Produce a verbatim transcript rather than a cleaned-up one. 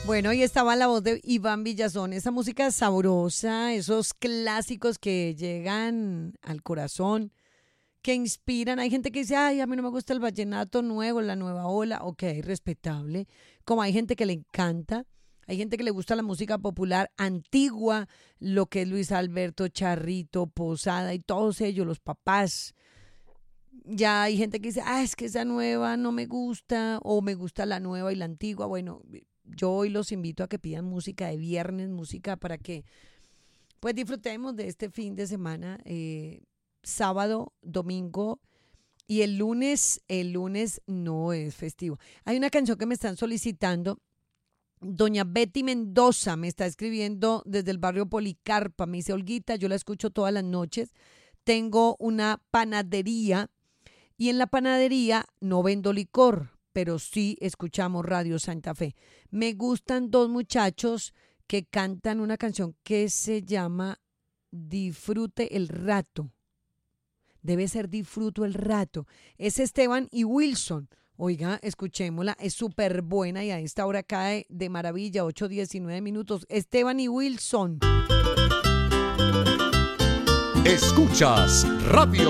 Bueno, ahí estaba la voz de Iván Villazón, esa música sabrosa, esos clásicos que llegan al corazón, que inspiran. Hay gente que dice, ay, a mí no me gusta el vallenato nuevo, la nueva ola. Ok, respetable. Como hay gente que le encanta. Hay gente que le gusta la música popular antigua, lo que es Luis Alberto, Charrito, Posada y todos ellos, los papás. Ya hay gente que dice, ah, es que esa nueva no me gusta, o me gusta la nueva y la antigua. Bueno, yo hoy los invito a que pidan música de viernes, música para que pues disfrutemos de este fin de semana, eh, sábado, domingo y el lunes, el lunes no es festivo. Hay una canción que me están solicitando. Doña Betty Mendoza me está escribiendo desde el barrio Policarpa. Me dice, Olguita, yo la escucho todas las noches. Tengo una panadería y en la panadería no vendo licor, pero sí escuchamos Radio Santa Fe. Me gustan dos muchachos que cantan una canción que se llama Disfrute el rato. Debe ser Disfruto el rato. Es Esteban y Wilson. Oiga, escuchémosla, es súper buena y a esta hora cae de maravilla, ocho diecinueve minutos. Esteban y Wilson. Escuchas Radio